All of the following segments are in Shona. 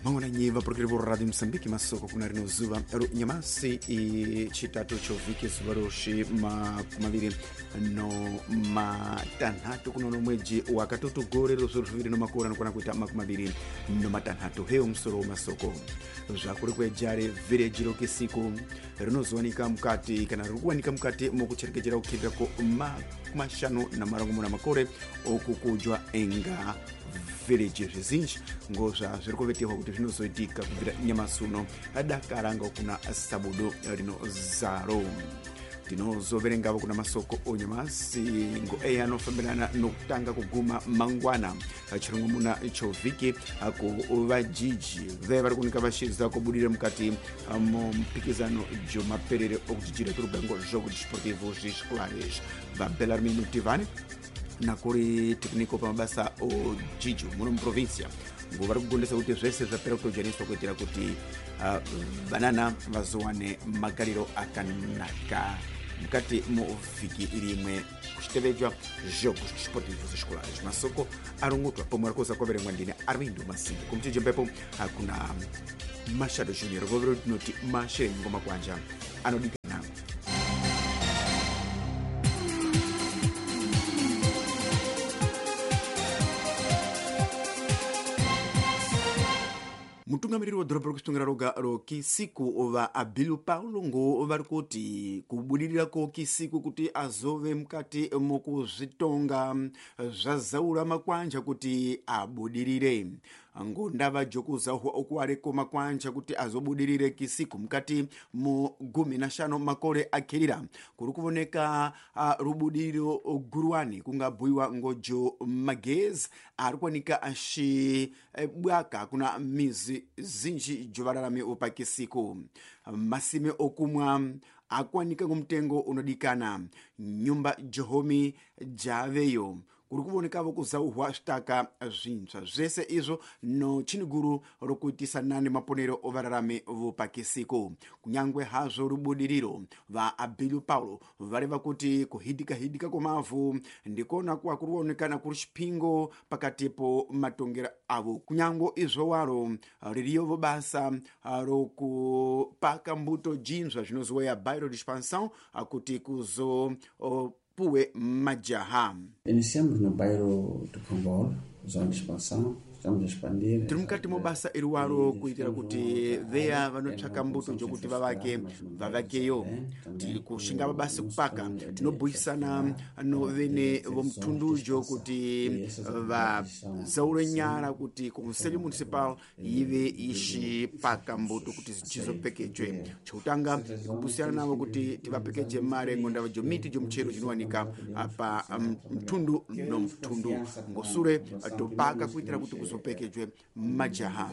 Mangona nyiva porque por Radio Moçambique masoko kuna rino zuva ero nyamasi I chitatu choviki subaroshi kumaviri no matanhatu kuno mweji wakatutu gore rosuruviri no makora nkwana kuita makumaviri no matanhatu heo msoro masoko zvakuri kwejare village rokisiku rinozowanika mukati kana rikuwanika mukati mokucherekedzera kukhirira ko kumashanu na marongomuna makore okukujwa enga village zvizinji ngozva zviri kuvetekwa kuti zvinozoitika kubvira nyamasuno adakaranga kuna sabudo rinozaro tinozoverengavo kuna masoko onyamasi ngo eya anofambirana nokutanga kuguma mangwana chirongomuna chovhiki kuvajiji ve vari kunika vashiriza kubudira mukati mumpikizano jomaperere okujijira turugango jogo desportivo zviscolares vabela riminutivane nakuri tekniko pamabasa ojiji muno muprovincia ngo vari kugondesa kuti zvese zvapera kutojaniswa kuitira kuti banana vazowane magariro akanaka mukati movhiki rimwe kuchitevedzwa jogo desportivo zviscolares masoko arongotwa pomwe arikoza kwaverengwa ndine armindo masimbi kumutichembepo kuna mashado junior vovero tinoti mashere ngoma kwanja anodikana mutungamiriri wedhorobha rekusungira roga rokisiku ova Abílio Paulo ngo vari kuti kubudirirako kisiku kuti azove mukati mokuzvitonga zvazaura makwanja kuti abudirire ngo ndava jokuzahwa okuwareko makwanja kuti azobudirire kisiku mukati mugumi na shano makore akirira kuri kuvoneka rubudiriro guruwani kungabhuyiwa ngojo magezi ari kuwanika ashibwaka kuna mizi zinji jovararami upakisiku masime okumwa akuwanika ngomtengo unodikana nyumba johomi javeyo kuri kuvonekavo kuzauhwa zvitaka zvintsva zvese izvo no chiniguru rokuitisa nane maponero ovararami vopakisiku kunyangwe hazvo rubudiriro vaAbílio Paulo vareva kuti kuhidika kwemavhu ndikona kuwa kuri kuonekana kuri chipingo pakatipo matongera avo kunyangwe izvo waro ririyovo basa rokupaka mbuto jinzva zvinozoweya bairo dispansão kuti kuzo puwe majaha. Iniciamos no bairro do Combola, zona de expansão. Tiri mukati mobasa iri waro kuitira kuti veya vanotsvaka mbuto jokuti vavakeyo tiri kushinga mabasa kupaka tinobhuyisana novene vomutundujo kuti vazaure nyara kuti kumuseri municipal ive ishipaka mbuto kuti chizopekejwe chokutanga kubhusiyana navo kuti tivapekeje mare ngondava jomiti jomuchero chinowanika pa mtundu nomutundu ngosure topaka kuitira kuti kuzopekejwe majaha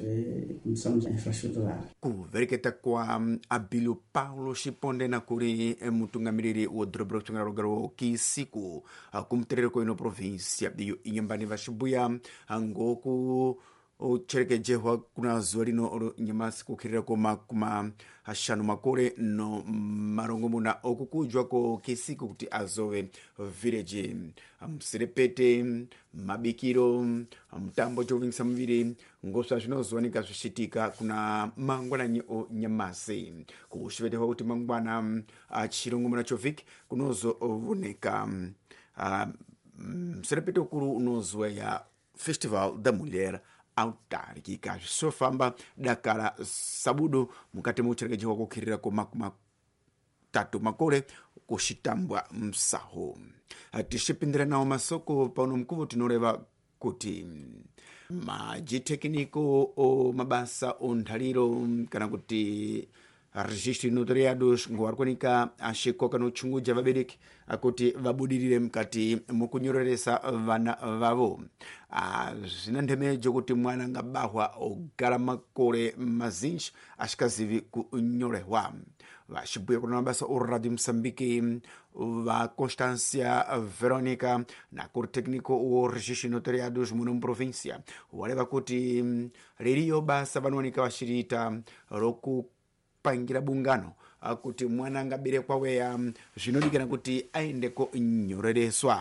kuvereketa kwa Abílio Paulo Chiponde na kuri mutungamiriri wodhorobha rokusungira roga rokisiku kumuterereko ino provinsia iyo inyambani vachibuya ngoku ocherekejehwa kuna zuva rino nyamasi kukhirira makuma ashanu makore no marongomuna okukujwa ko kisiku kuti azove village msirepete mabikiro mutambo chovingisa muviri ngosva zvinozowanika zvichitika kuna mangwanani onyamasi kushivetekwa kuti mangwana chirongomuna chovhiki kunozovoneka msirepete ukuru unozoweya festival da mulher autárquica zvisofamba dakara sabudo mukati mokucherekedzwa kukhirira komakuma tatu makore kuchitambwa msaho tichipindira nawo masoko pauno mukuvo tinoreva kuti majitekiniko mabasa onthaliro kana kuti registro notariados ngo vari kuwanika ashikoka nochunguja vabereki kuti vabudirire mukati mukunyoreresa vana vavo zvina ndemejo kuti mwana ngabahwa ogara makore mazinji asikazivi kunyorehwa vachibuya kuna mabasa oradio Moçambique va Constância Veronica na kuri tekniko o registro notariados muno muprovincia wareva kuti ririyo basa vanowanika vachiriita pangira bungano kuti mwana ngaberekwa weya zvinodikana kuti aendeko nyorereswa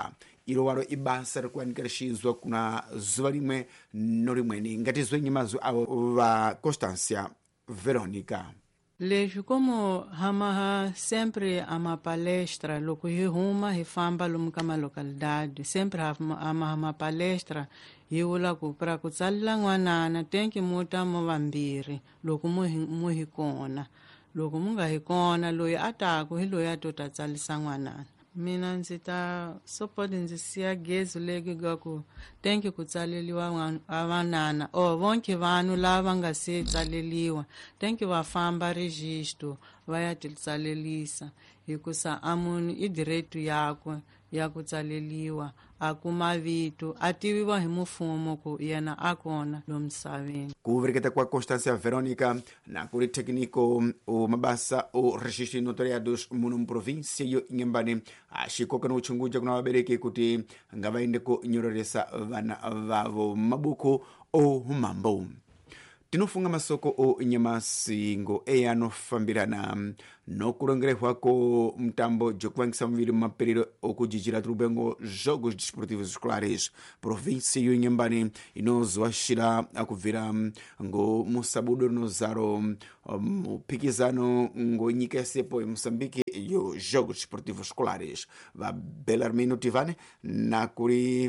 ilowalo ibasa likuwanika lixizwa kuna zuva limwe nolimweni ngati zwenyemazo avo va Constância Verônica. Leswi como hamaha sempre ama palestra loko hi huma hi famba lomu ka malocalidade sempre hama palestra hi vula ku para ku tsalela n'wanana tenki muta mo vambirhi loko mu hi kona loko mu nga hi kona loyi a taku hi loyi a to ta tsalisa n'wanana. Mina ndzi ta support ndzi siya gezu legi ga ku tenki ku tsaleliwa vanana vonke vanhu lava nga se tsaleliwa tenki va famba registro va ya titsalelisa hikusa amunhu i direto yakwe ya ku tsaleliwa a kuma vito a tiviwa hi mufumo ku yena a kona lomu misaveni. Ku vereketa kwa Constância Verônica na kuri técnico o mabasa o registro notariados muno mprovinsia yo Inhambane axikoka no uchunguja kuna vabereki kuti ngavaende kunyoreresa vana vavo mabuku o humambo. Tinofunga masoko o Nyamasingo anofambirana nokulongerehwako mtambo jokuvangisa muviri mumaperero okujijira turubengo jogos desportivos escolares província yo Inhambane inozoaxira akubvira ngo musabudo rinozaro mupikizano ngonyika yasepo Moçambique yo jogos desportivos escolares va Belarmino Tivane na kuri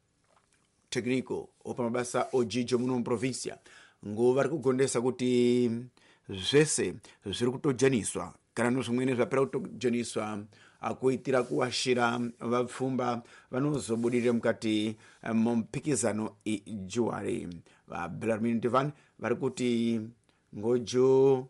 técnico opa mabasa ojijo muno muprovíncia ngo vari kugondesa kuti zvese zviri kutojaniswa kana nozvimwene zvapera kutojaniswa akuitira kuashira vapfumba vanozobudirira mukati mumphikizano ijuwari vaBelarmino Tivane vari kuti ngojo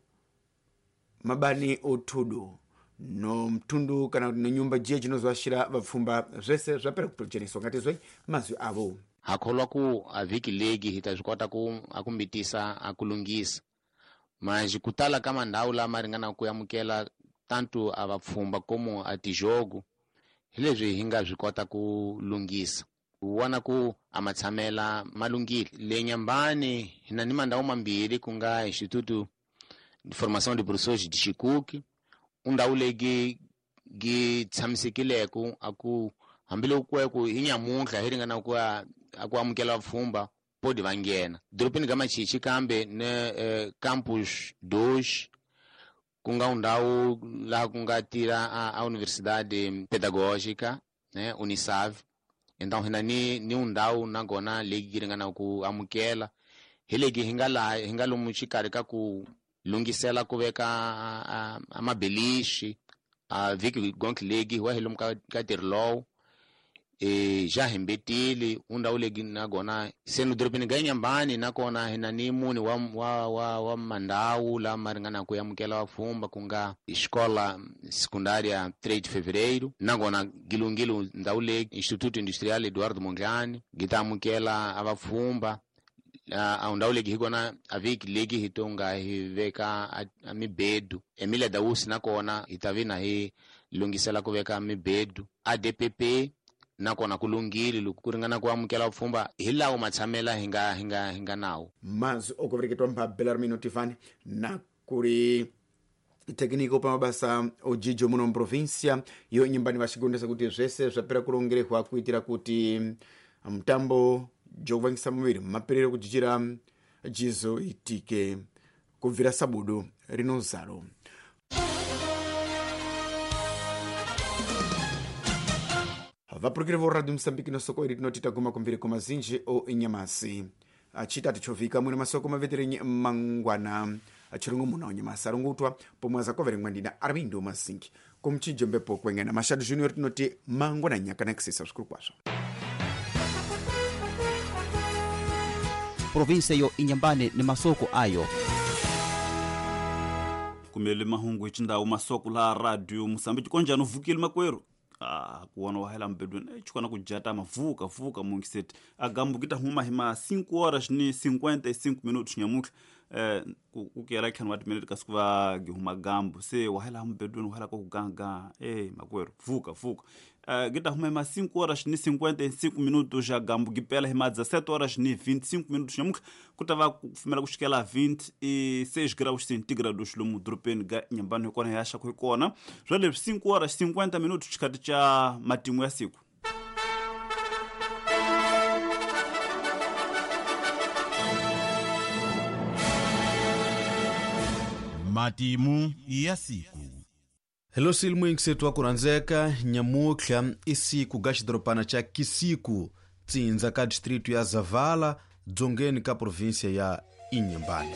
mabani otudu no mtundu kana nenyumba jiya chinozoashira vapfumba zvese zvapera kutojaniswa ngati zve mazwi avo hakholwa ku avhiki legi hi ta swi kota ku akumbitisa akulungisa mas kutala kama ndhawu lama ringana ku amukela tanto a vapfhumba como a tijogo hi leswi hi nga swi kota ku lungisa vona ku amatshamela malungile le Nyambane hina ni mandhawu mambirhi ku nga Instituto de Formação de Professores de Xikuki undhawu legi gi tshamisekileko aku hambile ku hi nyamuntlha hi ringana ku amukela vapfhumba podi va nghena doropeni ga Machichi kambe ne campus 2 ku nga undhawu laha ku nga tira a Universidade Pedagógica né Unisave então hina ni undhawu nagona legi ringana ku amukela hi legi hi nga lomu xikarhi ka ku lungisela ku veka amabelishi a vhiki gonke legi wa hi lomu ka tirlow ja himbetile undhawu legi nagona senu doropeni ga Nyambane nakona hina ni muni wa mandhawu lama ringana ku amukela vapfhumba ku nga escola secundária 3 de fevereiro nagona gilungilu ndhawu legi Instituto Industrial Eduardo Mondlane gita amukela avapfhumba a undhawu legi hi kona avhiki legi hi tonga hi veka a mibedu Emília Dausi nakona hi ta vina hi lungisela ku veka mibedu ADPP nakona kulungile loko ku ringana ku amukela vapfhumba hi lawo matshamela hinga nawo mazi okuvereketwa mpa Belarmino Tivane na kuri técnico pa mabasa ojijo muno mprovíncia yo Nyambane vaxigondesa kuti zvese zvapera kulongerehwa kuitira kuti mtambo jokuvangisa muviri maperero kujijira jizo itike kubvira sabudo rinozaro. Vapurukire vo Radio Moçambique no soko iri tinotita guma kumbiri kumazinji o Nyamasi achitatu chovika mwene masoko maveteri mangwana achirungu muna Nyamasi arungutwa pomwe azakovere ngwandina Armindo Masingi kumchijo mbepo kwengena Mashadu Junior tinoti mangwana nyaka na kisisa uskuru kwaso. Provinsia yo Inhambane ni masoko ayo kumele mahungu ichindawu masoko la Radio Moçambique konja novukile makwero kuona wahela mbedweni chikona kujata mavuka mungiseti agambu kita huma hima 5 horas ni 55 minutos nyamuka kukera kan wat minute kaskuva gihuma gambu se wahela mbedweni wahela ko kuganga makwero vuka kita huma hima 5 horas ni 55 minutos já gambu gipela hima 17 horas ni 25 minutos nyamuka kutava kufumela kushikela 26 graus centígrados lomu dropeni ga Nyambane kona yasha ko ikona zvale 5 horas 50 minutos chikati cha matimu ya siku Amatimu ya siku. Hello silmu ingisetu wa kuranzeka nyamukhya isiku gaxidropana cha Kisiku tsinza ka distritu ya Zavala dzongeni ka provinsia ya Inhambane.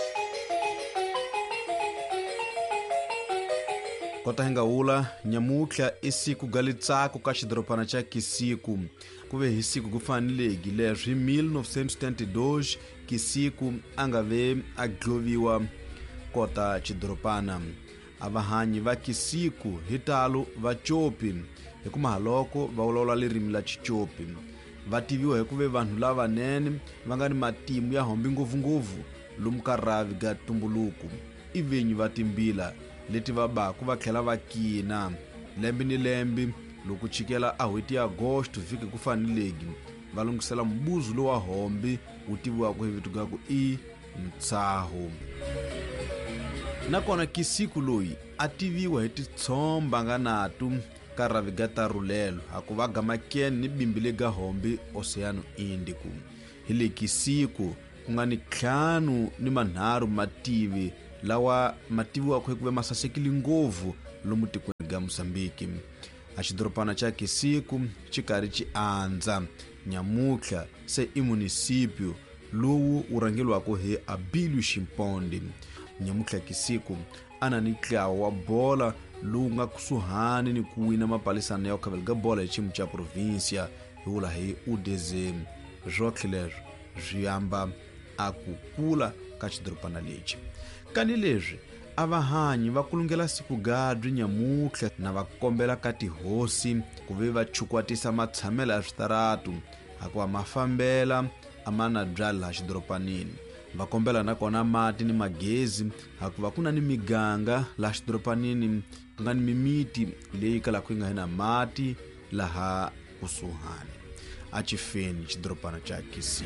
Kota hinga ula nyamukhya isiku galitsako ka xidropana cha Kisiku kuve hisiku kufanilegi leswi 1972 Kisiku angave agloviwa kota xidropana. Avahanyi va Kisiku hitalo va Chopi hikumahaloko va olola lirimi la Chichopi. Va tiviwa hikuve vanhu lavanene va nga ni matimu ya hombi ngopfungopfu lomu ka ravi ga tumbuluku. Ivenyi va timbila leti va baku va tlhela va kina lembe ni lembe loko chikela a hweti ya Agosto vhiki ku fanilegi va lungisela mbuzu lowa hombi wu tiviwaka hi vito gaku i Mtsahu. Nakona Kisiku loyi a tiviwa hi titshomba nga natu ka ravi ga Tarulelo aku va gamakeni ni bimbile ga hombi Oceano Indico. Hile Kisiku ku nga ni 5 ni manharu mativi lawa mativiwaka hikuve masasekile ngopfu lomu tikweni ga Mosambiki. A xidropana cha Kisiku xikari xi andza nyamukhya se i municipio lowu wu rhangeliwaka hi Abilio Ximpondi. Nyamukhya Kisiku ana ni ntlawa wa bola lowu nga kusuhani ni ku wina mapalisano ya khavela ga bola hi ximu cha provinsia hi vula hi UDZ. Zwokhler ziyamba a ku kula ka xidropana lexi. Kani leswi a vahanyi va kulungela siku gadri nyamukhya na va kombela ka tihosi ku ve va chukwatisa matshamelo ya switaratu akuva mafambela amana byala la xidropanini. Va kombela nakona mati ni magezi hakuva kuna ni miganga la xidropanini ku nga ni mimiti leyi kalaka yi nga hina mati laha kusuhani. A Chifeni xidropana cha Kisiku.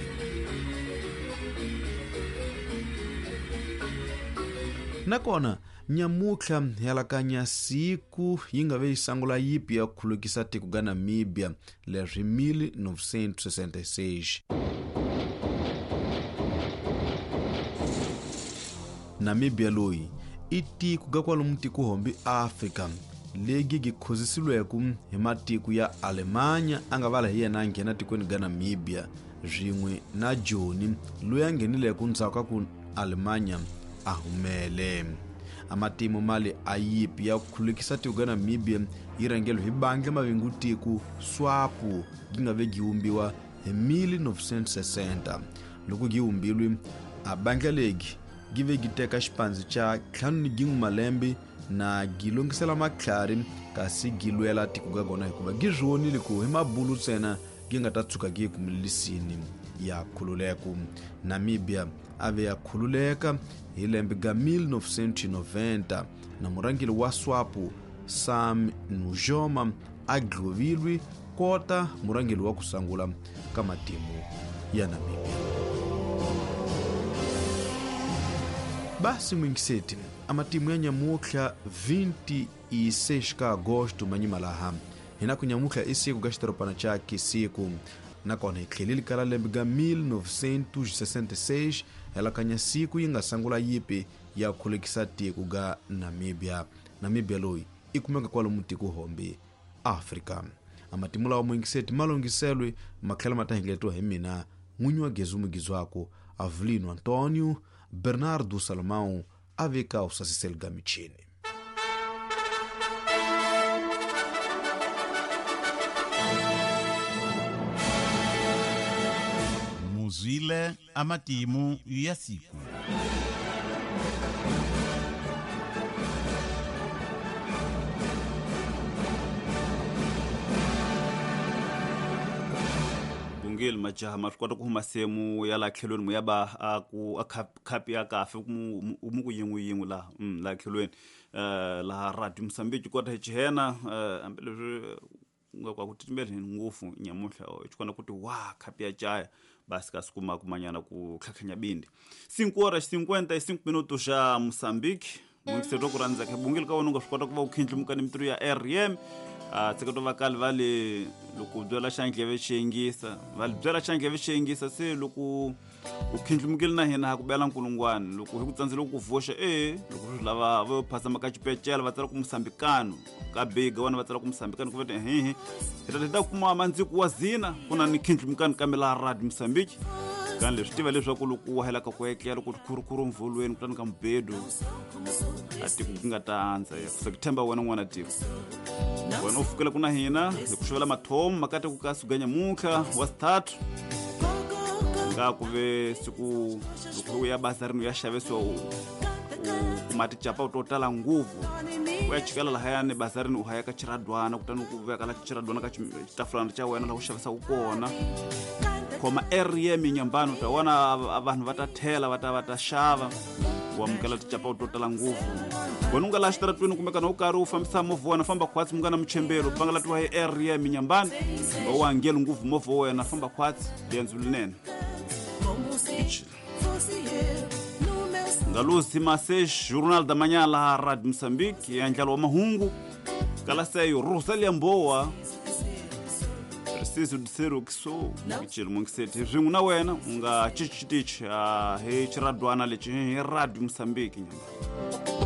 Nakona nyamukhya yalakanya siku yi nga ve yi sangula yipi ya khulukisa tiko ga Namibia leswi 1966. Namibia loyi i tiko ga kwalomu tiko hombi Afrika legi gi khozisileku hi matiko ya Alemanya anga vala hi yena nghena tikweni ga Namibia zwin'we na Joni loyi a nghenileko ndzhaku ka ku Alemanya a humele. Amatimu mali a yipi ya khulukisa tiko ga Namibia yi rhangelo hi bandla mavingu tiko SWAPO gi nga ve gi umbiwa hi 1960. Loko gi umbilwe a bandla legi gi ve gi teka xipanzi cha 5 malembe na gi longisela matlhari kasi gi lwela tiko ga gona hikuva gi zwonile ku hi mabulu ntsena gi nga ta tshuka gi kumelelisini ya khululeko. Namibia ave ya khululeka hi lembe ga 1990 na murhangeli wa SWAPO Sam Nujoma a glovilwe kota murhangeli wa kusangula ka matimu ya Namibia. Basi mwingiseti amatimu ya nyamukhya 26 ka Agosto manyima laha hina ku nyamukhya isiku ga xidropana cha Kisiku nakona hi tlhelile kala lembe ga 1966 helakanya siku yi nga sangula yipi ya khulukisa tiko ga Namibia. Namibia loyi i kumeka kwalomu tiko hombi Afrika. Amatimu lawa mwingiseti malongiselwe makhlela matahingletwa hi mina n'winyi wa gezu mugizwako Avelino Antonio Bernardo Salomão aveka usasisel ga michini. Muzile amatimu ya siku. Bungel majaha matukwata kuhuma semu yala khelweni muyaba aku akhapi ya kafe umuku yingu la khelweni la radio Msambiki kwata hichihena ambele kwa kutimbele ngufu nyamukhya chikwana kuti wa khapi ya chaya basi kasikuma kumanyana ku khakhanya bindi 5:55 minutos ja Msambiki mwikiseto kuranza ke bungel ka wonunga swikwata kuva ukhindlu mukani mitiro ya RM tsekato vakali vale loko byala xangleve xiyengisa vale byala xangleve xiyengisa se loko u khindlumukile na hina ha ku bela nkulungwana loko hi ku tsandzela ku vuxa loko swi lava va phasa maka xipecela va tsala ku musambikano ka bega vana va tsala ku musambikano ku vete hi ta kuma mandziku wa zina kuna ni khindlumukani kambe la radio Mozambique kan leswi tiva leswaku loko wa hela ka ku ekela loko khurukuru mvulweni kutani ka mbedo atiku ku nga ta anza ya September wena n'wana tiko wena u fukela kuna hina hi ku xivela mathomo makate ku ka suganya mukha wa start nga ku ve siku loko ya bazarini ya xavesiwa mati chapa u totala nguvu u ya chikela la hayani bazarini u haya ka chiradwana kutani ku veka la chiradwana ka xitafulana cha wena la u xavisa ku kona khoma area minyambano ta wana vanhu va ta thela va ta xava wa mukela tichapa u totala nguvu wena u nga la xitaratweni kumbe kana u karhi u fambisa movha wena famba khwatsi mu nga na muchembelo pangala tiwa hi area minyambano wa wangela nguvu movha wena famba khwatsi yenzu linene ngalusi mase Jornal da Manhã la Radio Moçambique ya njalo wa mahungu kala sayo Rosalia Mbowa preciso dizer o que sou kichelo mungisete ringu na wena unga chichitichi he chiradwana lechi he Radio Moçambique nyamba